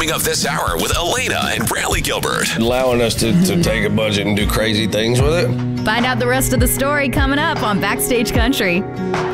coming up this hour with Elena and Bradley Gilbert. Allowing us to take a budget and do crazy things with it. Find out the rest of the story coming up on Backstage Country.